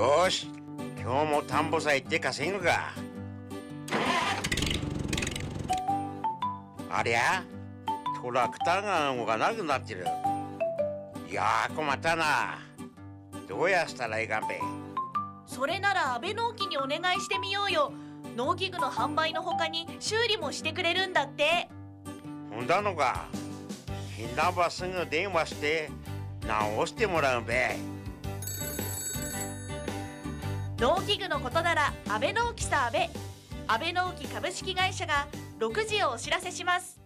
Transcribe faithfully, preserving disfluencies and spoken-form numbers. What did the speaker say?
よし、今日も田んぼさ行って稼ぐか。ありゃ、トラクターが動かなくなってる。いやー、困ったな。どうやしたらいかんべ。 それなら安倍農機にお願いしてみようよ。農機具の販売の他に修理もしてくれるんだって。 ほんだのか。ひんなばすぐ電話して直してもらうべ。 農機具のことなら安倍農機さ安倍安倍農機株式会社がろくじをお知らせします。